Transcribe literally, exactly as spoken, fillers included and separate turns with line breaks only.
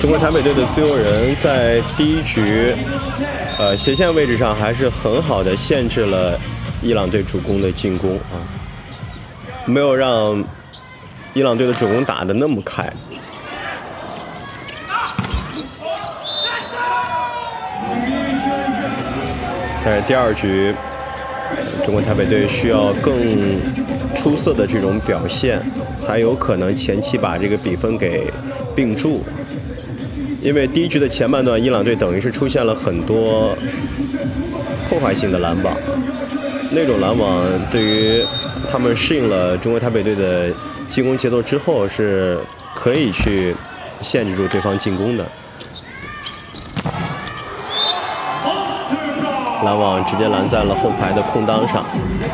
中国台北队的自由人在第一局，呃，斜线位置上还是很好的限制了伊朗队主攻的进攻啊，没有让伊朗队的主攻打得那么开。但是第二局，中国台北队需要更出色的这种表现，才有可能前期把这个比分给并住。因为第一局的前半段，伊朗队等于是出现了很多破坏性的拦网，那种拦网对于他们适应了中国台北队的进攻节奏之后，是可以去限制住对方进攻的。拦网直接拦在了后排的空当上。